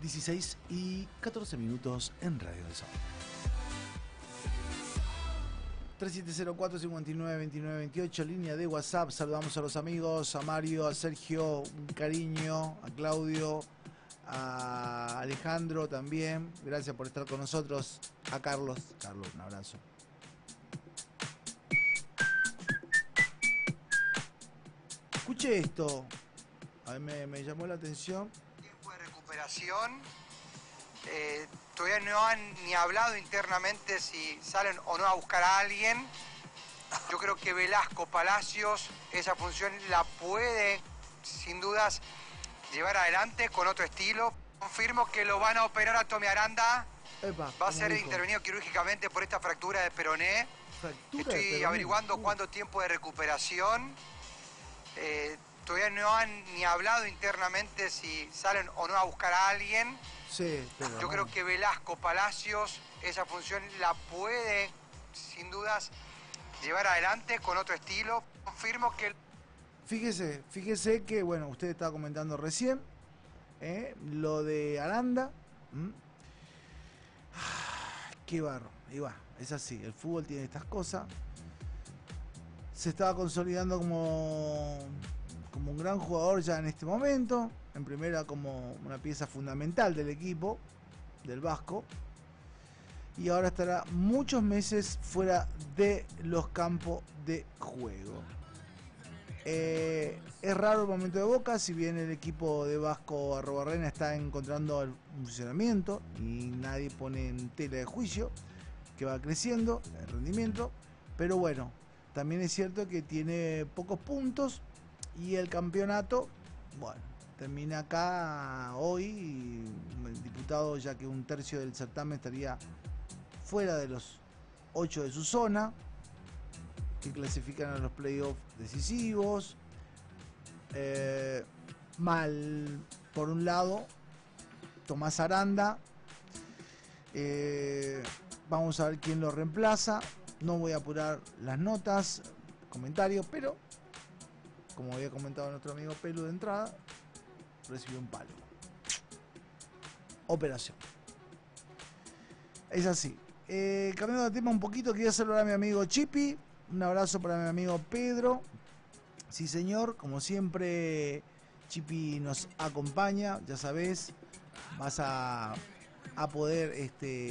16:14 en Radio del Sol. 3704-592928, línea de WhatsApp. Saludamos a los amigos, a Mario, a Sergio, un cariño, a Claudio, a Alejandro también. Gracias por estar con nosotros. A Carlos, un abrazo. Escuche esto. A ver, me llamó la atención. Tiempo de recuperación. Todavía no han ni hablado internamente si salen o no a buscar a alguien. Yo creo que Velasco Palacios esa función la puede, sin dudas, llevar adelante con otro estilo. Confirmo que lo van a operar a Tommy Aranda. Epa, va a ser intervenido quirúrgicamente por esta fractura de peroné. Estoy averiguando cuánto tiempo de recuperación. Todavía no han ni hablado internamente si salen o no a buscar a alguien. Sí, pero yo creo que Velasco Palacios esa función la puede, sin dudas, llevar adelante con otro estilo. Confirmo que... Fíjese que, bueno, usted estaba comentando recién, lo de Aranda. Qué barro, y va, es así, el fútbol tiene estas cosas. Se estaba consolidando como un gran jugador ya en este momento, en primera como una pieza fundamental del equipo, del Vasco, y ahora estará muchos meses fuera de los campos de juego. Es raro el momento de Boca, si bien el equipo de Vasco Arrobarrena está encontrando un funcionamiento y nadie pone en tela de juicio, que va creciendo el rendimiento, pero bueno, también es cierto que tiene pocos puntos y el campeonato, bueno, termina acá hoy, el diputado, ya que un tercio del certamen estaría fuera de los 8 de su zona, que clasifican a los playoffs decisivos. Mal, por un lado, Tomás Aranda. Vamos a ver quién lo reemplaza. No voy a apurar las notas, comentarios, pero como había comentado nuestro amigo Pelu de entrada, recibió un palo. Operación. Es así. Cambiando de tema un poquito, quería saludar a mi amigo Chipi. Un abrazo para mi amigo Pedro. Sí, señor, como siempre, Chipi nos acompaña, ya sabes, vas a poder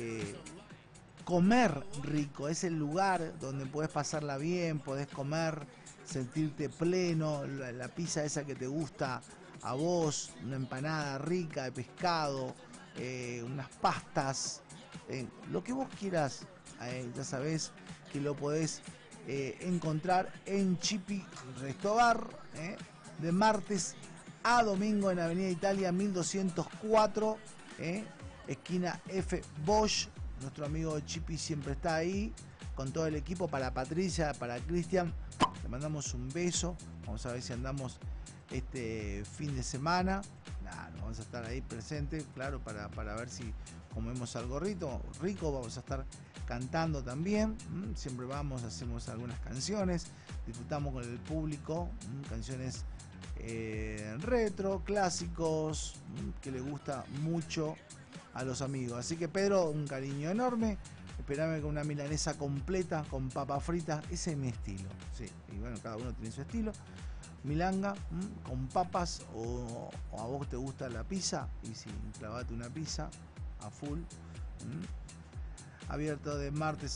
comer rico. Es el lugar donde podés pasarla bien, podés comer, sentirte pleno, la pizza esa que te gusta a vos, una empanada rica de pescado, unas pastas, lo que vos quieras, ya sabés que lo podés encontrar en Chipi Restobar, de martes a domingo en Avenida Italia 1204, esquina F. Bosch. Nuestro amigo Chipi siempre está ahí con todo el equipo. Para Patricia, para Cristian, le mandamos un beso. Vamos a ver si andamos este fin de semana. Claro, vamos a estar ahí presentes, claro, para ver si comemos algo rico. Vamos a estar cantando también. Siempre vamos, hacemos algunas canciones, disfrutamos con el público, canciones retro, clásicos, que le gusta mucho a los amigos. Así que Pedro, un cariño enorme. Esperame con una milanesa completa con papas fritas. Ese es mi estilo. Sí, y bueno, cada uno tiene su estilo. Milanga con papas, o a vos te gusta la pizza, y si clavate una pizza a full. Abierto de martes